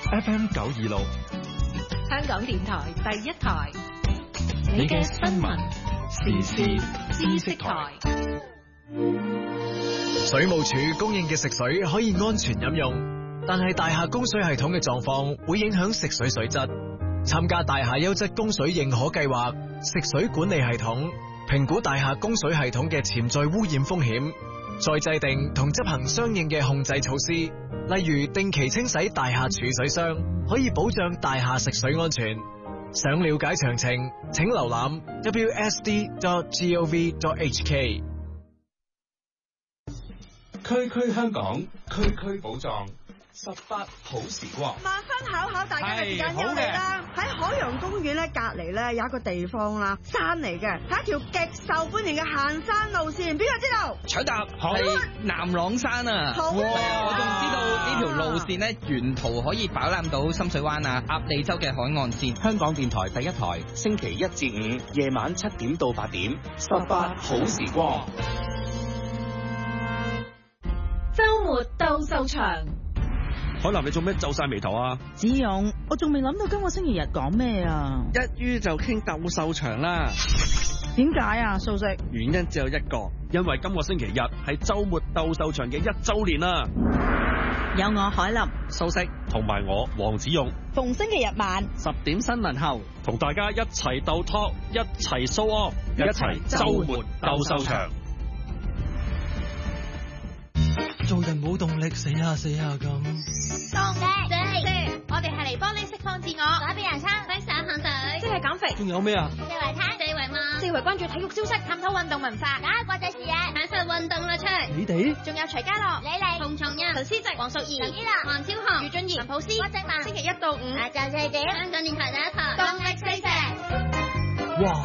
FM 926， 香港電台第一台， 你嘅新聞時事知識台。 水務署供應嘅食水可以安全飲用，但係大廈供水系統嘅狀況會影響食水水質。參加大廈優質供水認可計劃，食水管理系統評估大廈供水系統嘅潛在污染風險，再制定同執行相應嘅控制措施，例如定期清洗大廈儲水箱，可以保障大廈食水安全。想了解詳情，請瀏覽 wsd.gov.hk。 區區香港，區區寶藏，18好時光。 萬分巧巧，大家嘅時間又嚟啦！喺海洋公園咧隔離咧有一個地方啦，山嚟嘅，係一條極受歡迎嘅行山路線。邊個知道？ 搶答係南朗山啊！ 好啊！ 我仲知道呢條路線咧，沿途可以飽覽到深水灣啊、鴨脷洲嘅海岸線。 香港電台第一台，星期1至5夜晚7點到8點，18好時光。 週末鬥獸場。 海南，你做咩皺晒眉頭啊？ 子勇，我仲未諗到今個星期日講咩啊？ 一於就傾鬥獸場啦。 點解啊，素食？ 原因只有一個，因為今個星期日係週末鬥獸場嘅1週年啦。 有我海林、 素食同埋我黃子勇， 逢星期日晚 10點新聞後，同大家一齊鬥 talk， 一齊 show off， 一齊週末鬥獸場。 做人冇動力，死下咁。 動力，我哋係嚟幫你釋放自我，打俾人撐，揮手行隊， 即係減肥。 仲有咩啊？ 四圍攤，四圍望， 四圍關注體育消息，探討運動文化， 打開國際視野，享受運動樂趣。 你哋仲有徐家樂、李麗、洪松蔭、陳思直、黃淑儀、陳依娜、黃超雄、余俊賢、林普斯、郭靖文。星期1到5下晝4點，香港電台第一台，動力四射。 哇！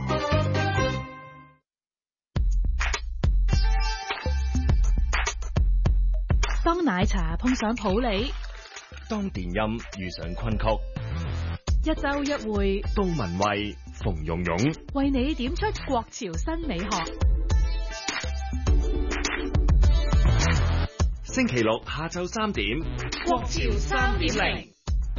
當奶茶碰上普洱， 當電音遇上昆曲， 一週一會， 杜文蔚、馮蓉蓉為你點出國潮新美學。 星期6下晝3點， 國潮3.0。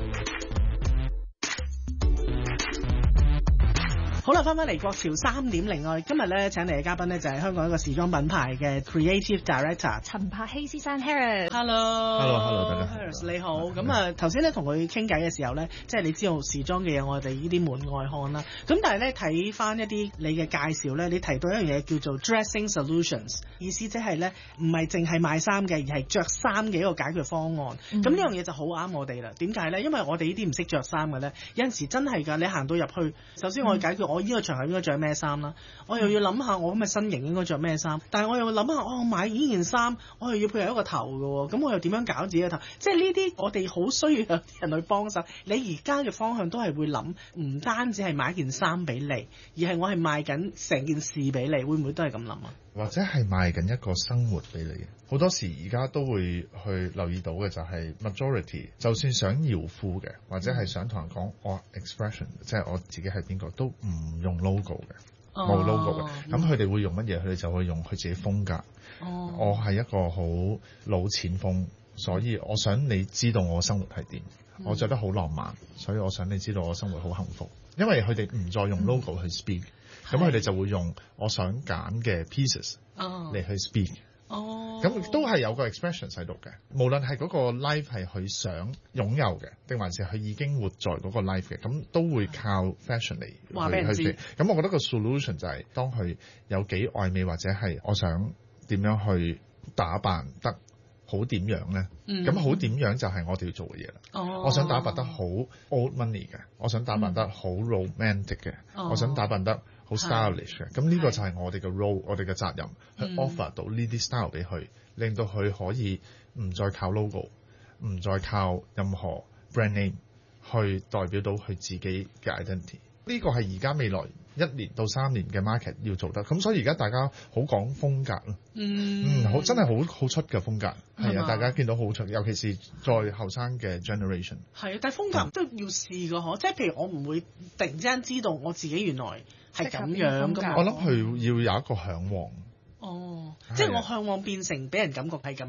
好啦，翻返嚟國潮3.0，我哋今日咧請嚟嘅嘉賓咧就係香港一個時裝品牌嘅 Creative Director 陳柏希先生 Harris。 Hello， 大家好。 Harris 你好。咁啊頭先咧同佢傾偈嘅時候咧，即係你知道時裝嘅嘢，我哋呢啲門外漢啦。咁但係咧睇翻一啲你嘅介紹咧，你提到一樣嘢叫做 Dressing Solutions， 意思即係咧唔係淨係賣衫嘅，而係着衫嘅一個解決方案。咁呢樣嘢就好啱我哋啦。點解咧？因為我哋呢啲唔識着衫嘅咧，有陣時真係㗎。你行到入去，首先我要解決我呢個場合應該着咩衫啦，我又要諗下我咁嘅身形應該着咩衫，但係我又諗下我買呢件衫，我又要配合一個頭嘅，咁我又點樣搞自己嘅頭？即係呢啲我哋好需要有人去幫手。你而家嘅方向都係會諗，唔單止係買一件衫俾你，而係我係賣緊成件事俾你，會唔會都係咁諗啊？ 或者係賣緊一個生活俾你。好多時而家都會去留意到嘅就係 majority， 就算想搖褲嘅，或者係想同人講我 expression， 即係我自己係邊個，都唔用 logo 嘅，冇 logo 嘅。咁佢哋會用乜嘢？佢哋就會用佢自己風格。我係一個好老前鋒，所以我想你知道我生活係點。我着得好浪漫，所以我想你知道我生活好幸福。因為佢哋唔再用 logo 去 speak，咁佢哋就會用我想揀嘅 pieces 嚟去 speak。咁都係有個 expression 喺度嘅，無論係嗰個 life 係佢想擁有嘅，定還是佢已經活在嗰個 life 嘅，咁都會靠 fashion 嚟話俾人知。 咁我覺得個 solution 就係當佢有幾愛美，或者係我想點樣去打扮得好點樣咧？咁好點樣就係我哋要做嘅嘢啦。我想打扮得好 old money 嘅，我想打扮得好 romantic 嘅，我想打扮得好 stylish 嘅。咁呢個就係我哋嘅 role，我哋嘅責任去 offer 到呢啲 style 俾佢，令到佢可以唔再靠 logo， 唔再靠任何 brand name 去代表到佢自己嘅 identity。呢個係而家未來1年到3年嘅 market 要做得，咁所以而家大家好講風格咯，好真係好出嘅風格，係啊，大家見到好出，尤其是再後生嘅 generation。 係啊，但係風格都要試㗎嗬，即係譬如我唔會突然之間知道我自己原來係咁樣㗎嘛。 我諗佢要有一個嚮往。 即係我嚮往變成俾人感覺係咁樣。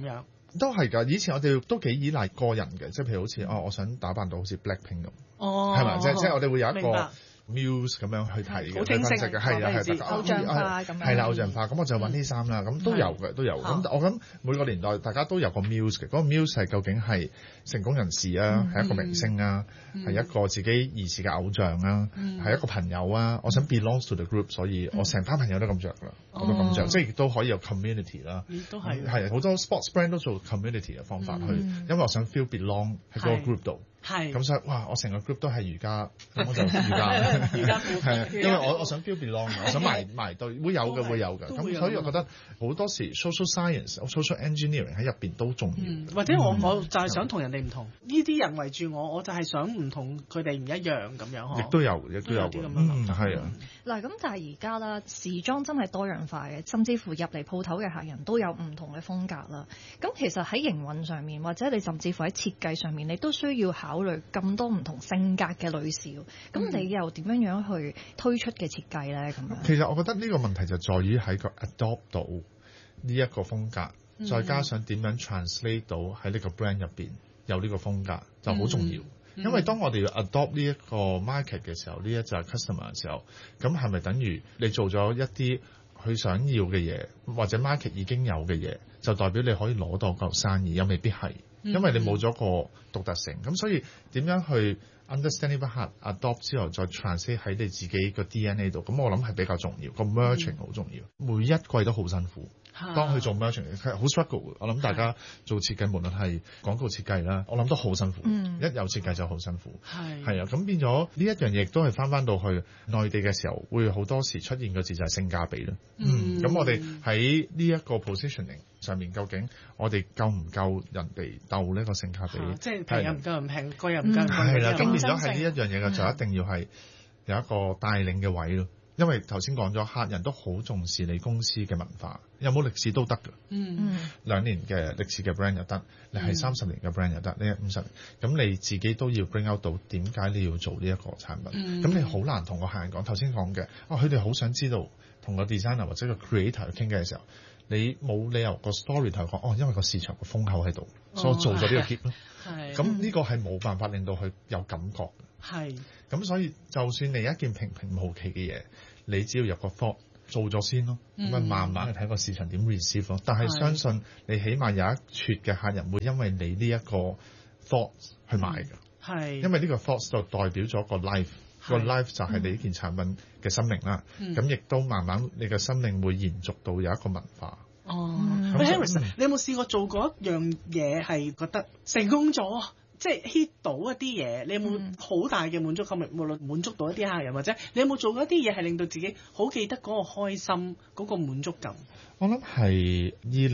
都係㗎，以前我哋都幾依賴個人嘅，即係譬如好似我想打扮到好似 Blackpink 咁，係咪？即係我哋會有一個muse 咁樣去睇嘅， 好清晰嘅，係啊， 偶像化咁樣， 係啦，偶像化，咁我就揾啲衫啦，咁都有嘅，都有。咁我諗每個年代大家都有個 muse 嘅，嗰個 muse 係究竟係成功人士啊，係一個明星啊，係一個自己兒時嘅偶像啊，係一個朋友啊，我想 belong to the group， 所以我成班朋友都咁着啦，我都咁着，即係亦都可以有 community 啦， 都係係好多 sports brand 都做 community 嘅方法去，因為我想 feel belong 喺嗰個 group 度。係咁所以哇！我成個 group 都係瑜伽，咁我就瑜伽係因為我想 feel belong， 我想埋對會有嘅。咁所以我覺得好多時 social science、social engineering 喺入邊都重要。 或者我就係想同人哋唔同，呢啲人圍住我就係想唔同佢哋唔一樣咁樣。 亦都有啲咁樣係啊。 嗱咁但係而家啦，時裝真係多樣化嘅，甚至乎入嚟鋪頭嘅客人都有唔同嘅風格啦。咁其實喺營運上面，或者你甚至乎喺設計上面，你都需要考慮咁多唔同性格嘅女士，咁你又點樣去推出嘅設計咧？咁樣其實我覺得呢個問題就在於喺個 adopt 到呢一個風格，再加上點樣 translate 到喺呢個 brand 入邊有呢個風格就好重要。因為當我哋要 adopt 呢一個 market 嘅時候，呢一就係 customer 嘅時候，咁係咪等於你做咗一啲佢想要嘅嘢，或者 market 已經有嘅嘢，就代表你可以攞到嚿生意？又未必係。因為你冇咗個獨特性，咁所以點樣去 understand 呢班客 adopt 之後再 translate 喺你自己個 DNA 度，咁我諗係比較重要，個 merging 好重要，每一季都好辛苦。當佢做 merging 係好 struggle 嘅，我諗大家做設計無論係廣告設計啦，我諗都好辛苦。一有設計就好辛苦。係啊，咁變咗呢一樣嘢亦都係翻到去內地嘅時候，會好多時出現個字就係性價比啦。咁我哋喺呢一個 positioning 上面，究竟我哋夠唔夠人哋鬥呢個性價比？ 即係平又唔夠人平，貴又唔夠人貴。 係啦，咁變咗係呢一樣嘢嘅，就一定要係有一個帶領嘅位咯。因為頭先講咗，客人都好重視你公司嘅文化，有冇歷史都得㗎。2年嘅歷史嘅 brand 又得，你係30年嘅 brand 又得，你係50年，咁你自己都要 bring out 到點解你要做呢一個產品。咁你好難同個客人講，頭先講嘅，佢哋好想知道同個 designer 或者個 creator 傾偈嘅時候，你冇理由個 story 同佢講，因為個市場個風口喺度，所以我做咗呢個 kit 咯。咁呢個係冇辦法令到佢有感覺。咁所以就算你一件平平無奇嘅嘢，你只要有個 thought 做咗先咯，咁慢慢去睇個市場點 receive 咯。但係相信你起碼有一撮嘅客人會因為你呢一個 thought 去買㗎。因為呢個 thought 就代表咗個 life，個 life 就係你呢件產品嘅生命啦。咁亦都慢慢你嘅生命會延續到有一個文化。 Harris，你有冇試過做過一樣嘢係覺得成功咗？即係 hit 到一啲嘢，你有冇好大嘅滿足感？無論滿足到一啲客人，或者你有冇做過一啲嘢係令到自己好記得嗰個開心、嗰個滿足感？ 我諗係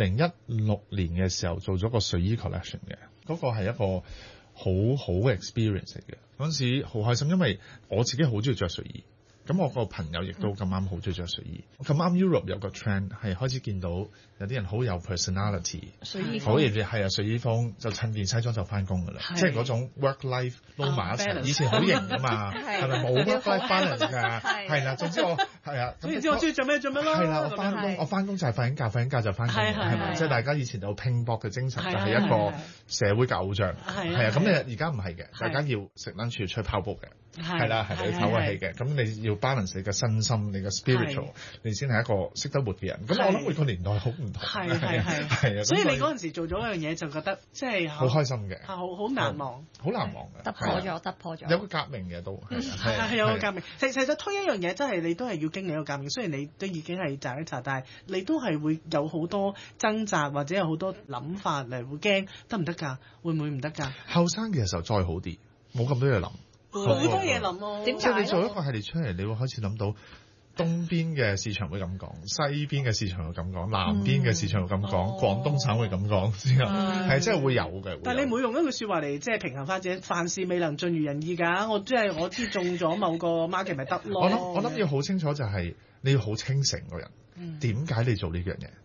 2016年嘅時候做咗個睡衣 collection 嘅，嗰個係一個好好嘅 experience 嚟嘅。嗰陣時好開心，因為我自己好中意着睡衣。咁我個朋友亦都咁啱好中意着睡衣，咁啱 Europe 有個 trend 係開始見到有啲人好有 personality， 好熱烈係啊，睡衣風就襯件西裝就翻工㗎啦，即係嗰種 work life 撈埋一齊。以前好型㗎嘛，係咪冇 work life balance 㗎？係啦，總之我係啊， 總之我中意做咩咯。 係啦，我翻工就係瞓緊覺就翻工，係咪？即係大家以前有拼搏嘅精神，就係一個社會嘅偶像。係啊，咁你而家唔係嘅，大家要食 lunch 出去跑步嘅。係啦，係你唞下氣嘅，咁你要 balance 你嘅身心，你嘅 spiritual， 你先係一個識得活嘅人。咁我諗每個年代好唔同，係啊。所以你嗰陣時做咗一樣嘢，就覺得即係好開心嘅， 好難忘， 好難忘嘅， 突破咗， 有個革命嘅都係有個革命。其實推一樣嘢，真係你都係要經歷一個革命。雖然你都已經係賺一賺，但係你都係會有好多掙扎，或者有好多諗法嚟，會驚得唔得㗎？會唔會唔得㗎？ 後生嘅時候再好啲，冇咁多嘢諗。 好多嘢諗咯， 即係你做一個系列出嚟，你會開始諗到東邊嘅市場會咁講，西邊嘅市場會咁講，南邊嘅市場會咁講，廣東省會咁講，係真係會有嘅。 但係你唔會用一句説話嚟即係平衡翻自己，凡事未能盡如人意㗎。我知中咗某個 market 咪得咯。 我諗要好清楚就係你要好清醒個人，點解你做呢樣嘢？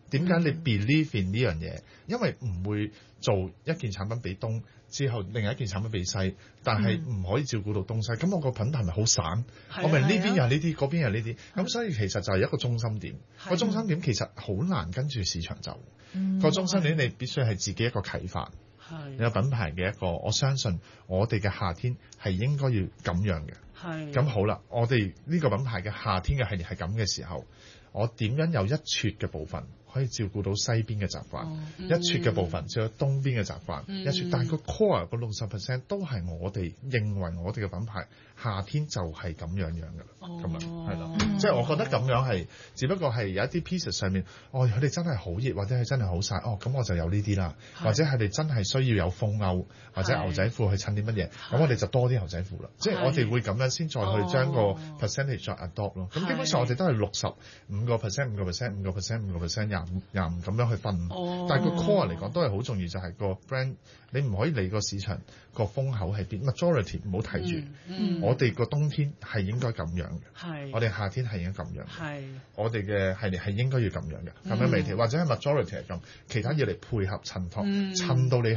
點解你 believe in 呢樣嘢？因為唔會做一件產品俾東之後，另外一件產品俾西，但係唔可以照顧到東西。咁我個品牌咪好散？我明呢邊又呢啲，嗰邊又呢啲。咁所以其實就係一個中心點。個中心點其實好難跟住市場走。個中心點你必須係自己一個啟發。有品牌嘅一個，我相信我哋嘅夏天係應該要咁樣嘅。咁好啦，我哋呢個品牌嘅夏天嘅系列係咁嘅時候，我點樣有一撮嘅部分可以照顧到西邊嘅習慣，一撮嘅部分照顧到東邊嘅習慣，一撮，但係個 core 個60%都係我哋認為我哋嘅品牌夏天就係咁樣嘅啦，咁樣係啦，即係我覺得咁樣係，只不過係有一啲 pieces 上面，佢哋真係好熱或者係真係好曬，咁我就有呢啲啦，或者係你真係需要有風褸或者牛仔褲去襯啲乜嘢，咁我哋就多啲牛仔褲啦，即係我哋會咁樣先再去將個 percentage 再 adopt 咯，咁基本上我哋都係65%、5%、5%、5%、25咁樣去分，但係個 core 嚟講都係好重要，就係個 brand 你唔可以理個市場個風口係邊 majority 唔好睇住，我哋個冬天係應該咁樣嘅，我哋夏天係應該咁樣，我哋嘅系列係應該要咁樣嘅，咁樣微調或者係 majority 係咁，其他嘢嚟配合襯托，襯到你